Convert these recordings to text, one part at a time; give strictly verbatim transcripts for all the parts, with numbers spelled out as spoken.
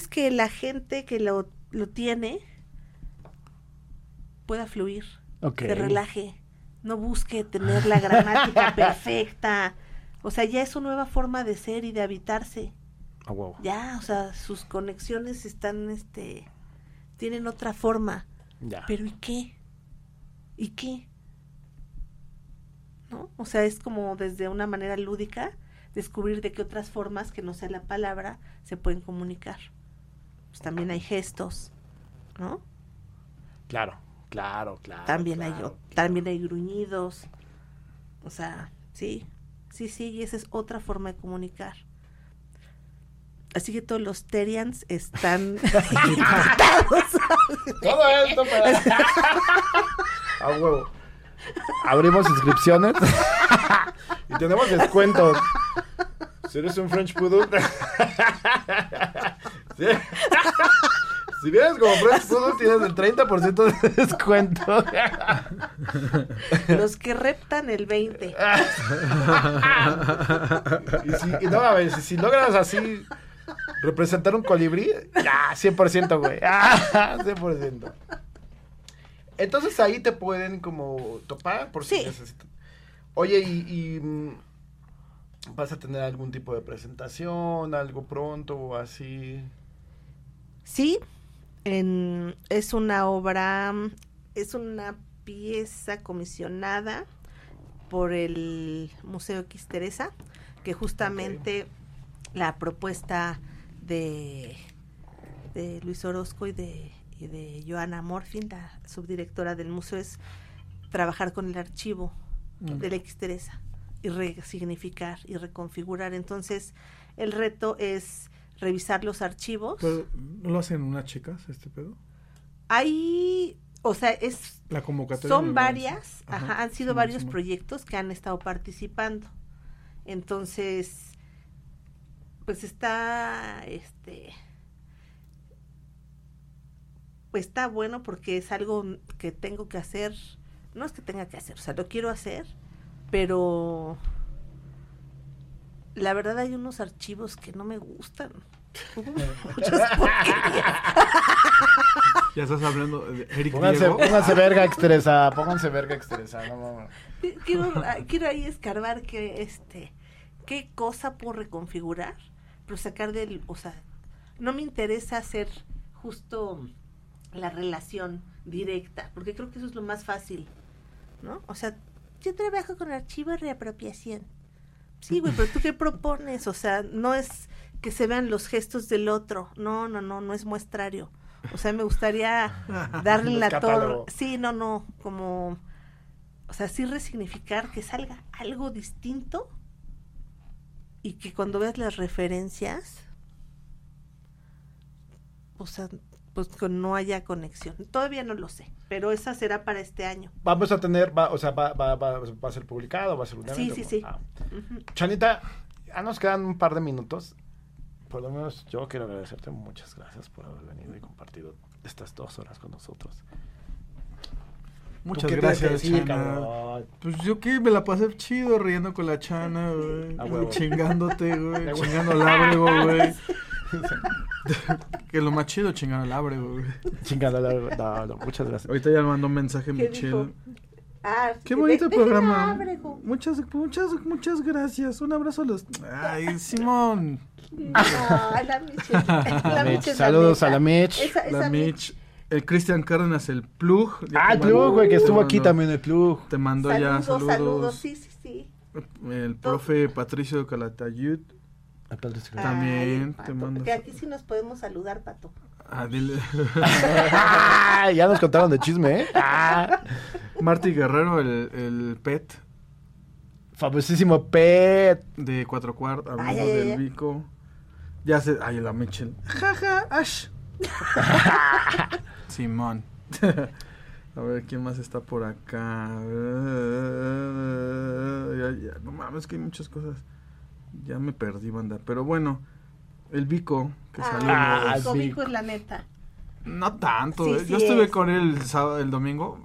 es que la gente que lo, lo tiene pueda fluir, okay. se relaje, no busque tener la gramática perfecta. O sea, ya es su nueva forma de ser y de habitarse. Oh, wow. Ya, o sea, sus conexiones están, este, tienen otra forma. Ya. Pero ¿y qué? ¿Y qué? ¿No? O sea, es como desde una manera lúdica descubrir de qué otras formas que no sea la palabra se pueden comunicar. Pues también hay gestos, ¿no? Claro, claro, claro. También claro, hay claro. también hay gruñidos. O sea, sí, sí, sí, y esa es otra forma de comunicar. Así que todos los Terians están invitados. Todo esto para... A huevo. Abrimos inscripciones y tenemos descuentos. Si eres un French Poodle. ¿Sí? Si vienes como French Poodle tienes el treinta por ciento de descuento. Los que reptan el veinte. Y si, y no, a ver, si, si logras así representar un colibrí, ya, cien por ciento, güey. Ah, cien por ciento. Entonces ahí te pueden como topar por si sí. necesitan. Oye, y, y ¿vas a tener algún tipo de presentación, algo pronto o así? Sí, en, es una obra, es una pieza comisionada por el Museo X Teresa, que justamente okay. la propuesta de, de Luis Orozco y de, y de Joana Morfin, la subdirectora del museo, es trabajar con el archivo mm. del X Teresa y resignificar y reconfigurar. Entonces, el reto es revisar los archivos. ¿Pero no lo hacen unas chicas, este pedo? Hay, o sea, es... La convocatoria. Son varias, ajá, ajá, han sido sí, varios sí, proyectos que han estado participando. Entonces, pues está, este... pues está bueno porque es algo que tengo que hacer, no es que tenga que hacer, o sea, lo quiero hacer, pero la verdad hay unos archivos que no me gustan. Muchas porquerías. Ya estás hablando de Eric Pónganse, Diego. pónganse verga extresa, pónganse verga extresa. No, no, no. Quiero, quiero ahí escarbar que este, qué cosa puedo reconfigurar, pero sacar del, o sea, no me interesa hacer justo la relación directa, porque creo que eso es lo más fácil, ¿no? O sea, yo trabajo con archivo de reapropiación. Sí, güey, pero ¿tú qué propones? O sea, no es que se vean los gestos del otro. No, no, no, no es muestrario. O sea, me gustaría darle la torre. Sí, no, no, como, o sea, sí resignificar que salga algo distinto y que cuando veas las referencias, o sea, pues que no haya conexión. Todavía no lo sé, pero esa será para este año. Vamos a tener, va, o sea, va, va, va, va a ser publicado, va a ser un evento. Sí, sí, sí. Ah. Uh-huh. Chanita, ya nos quedan un par de minutos. Por lo menos yo quiero agradecerte. Muchas gracias por haber venido y compartido estas dos horas con nosotros. Muchas gracias, decir, Chana. Cabrón? Pues yo que me la pasé chido riendo con la Chana, güey. Chingándote, güey. Chingando al ábrego, güey. Que lo más chido, chingando al ábrego, güey. Chingando al ábrego. No, no, muchas gracias. Ahorita ya le mandó un mensaje Michelle. Ah, qué bonito de, programa. Muchas, muchas, muchas gracias. Un abrazo a los. Ay, Simón. No, a la Michelle. La Mitch. Saludos a la Mitch. Esa, esa la Mitch. El Cristian Cárdenas, el Plug. Ah, el Plug, güey, que estuvo aquí también, el Plug. Te mandó saludos, ya saludos. Saludos, sí, sí, sí. El profe Patricio Calatayud. También Ay, te mando. Que aquí sí nos podemos saludar, Pato. Ah, dile. Ya nos contaron de chisme, ¿eh? Ah. Marty Guerrero, el, el Pet. Famosísimo Pet. De Cuatro Cuartos, amigo ay, ay, del ay. Vico. Ya se. Ay, la Michelle. Jaja, Ash. Simón. A ver, ¿quién más está por acá? Ya, ya, no mames, que hay muchas cosas. Ya me perdí, banda. Pero bueno, el Vico, que salió. Ah, el Vico es la neta. No tanto, Sí, eh. sí Yo estuve es. con él el sábado, el domingo.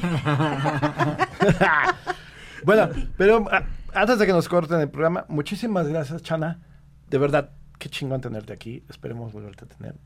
Bueno, pero a, antes de que nos corten el programa, muchísimas gracias, Chana. De verdad, qué chingón tenerte aquí. Esperemos volverte a tener.